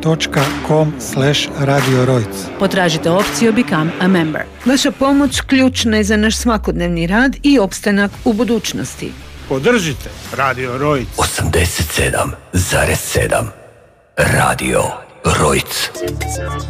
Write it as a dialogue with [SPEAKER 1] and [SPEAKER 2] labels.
[SPEAKER 1] patreon.com/Radio Rojc.
[SPEAKER 2] Potražite opciju Become a Member.
[SPEAKER 3] Vaša pomoć ključna je za naš svakodnevni rad i opstanak u budućnosti.
[SPEAKER 4] Podržite Radio Rojc.
[SPEAKER 5] 87,7 Radio Rojc.